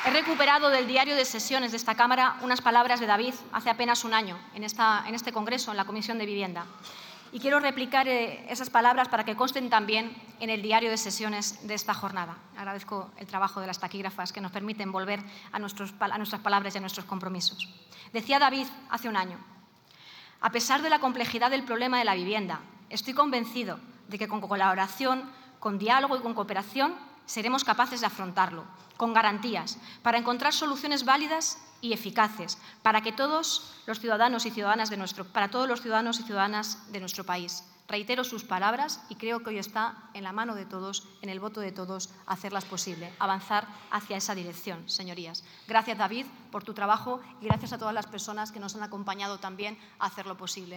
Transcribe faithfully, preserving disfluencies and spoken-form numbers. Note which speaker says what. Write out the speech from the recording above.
Speaker 1: He recuperado del diario de sesiones de esta Cámara unas palabras de David hace apenas un año, en, esta, en este Congreso, en la Comisión de Vivienda. Y quiero replicar eh, esas palabras para que consten también en el diario de sesiones de esta jornada. Agradezco el trabajo de las taquígrafas que nos permiten volver a, nuestros, a nuestras palabras y a nuestros compromisos. Decía David hace un año: a pesar de la complejidad del problema de la vivienda, estoy convencido de que con colaboración, con diálogo y con cooperación seremos capaces de afrontarlo, con garantías, para encontrar soluciones válidas y eficaces para que todos los ciudadanos y ciudadanas de nuestro, para todos los ciudadanos y ciudadanas de nuestro país. Reitero sus palabras y creo que hoy está en la mano de todos, en el voto de todos, hacerlas posible, avanzar hacia esa dirección, señorías. Gracias, David, por tu trabajo y gracias a todas las personas que nos han acompañado también a hacerlo posible.